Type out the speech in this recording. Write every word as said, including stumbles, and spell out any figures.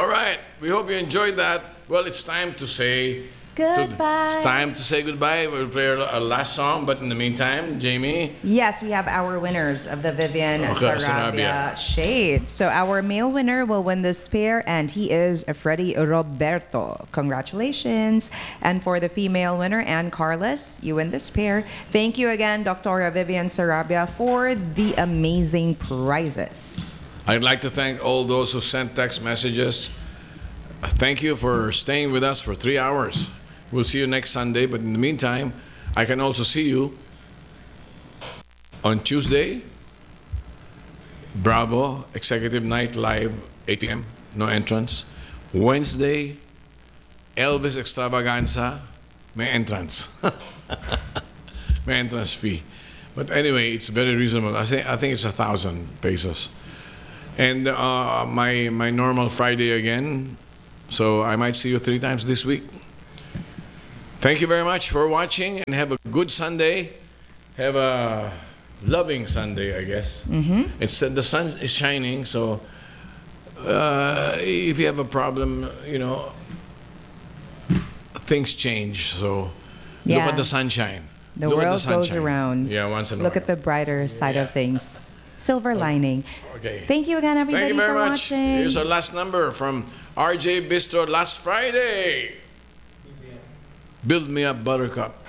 All right. We hope you enjoyed that. Well, it's time to say Goodbye. To, it's time to say goodbye. We'll play our, our last song, but in the meantime, Jamie. Yes, we have our winners of the Vivian Okay, Sarabia Sarabia. Shade. So our male winner will win this pair, and he is Freddy Roberto. Congratulations. And for the female winner, Ann Carlos, you win this pair. Thank you again, Doctora Vivian Sarabia, for the amazing prizes. I'd like to thank all those who sent text messages. Uh, Thank you for staying with us for three hours. We'll see you next Sunday, but in the meantime, I can also see you on Tuesday, Bravo, Executive Night Live, eight p.m., no entrance. Wednesday, Elvis Extravaganza, may entrance. May entrance fee. But anyway, it's very reasonable. I think, I think it's a thousand pesos. And uh, my, my normal Friday again, so I might see you three times this week. Thank you very much for watching, and have a good Sunday. Have a loving Sunday, I guess. Mm-hmm. It's uh, the sun is shining, so uh, if you have a problem, you know, things change. So Yeah. look at the sunshine. The Look at world goes sunshine. around. Yeah, once in a Look while. at the brighter side Yeah. of things. Silver lining. Okay. Thank you again, everybody, Thank you very for much. watching. Here's our last number from R J Bistro last Friday. Build Me Up Buttercup.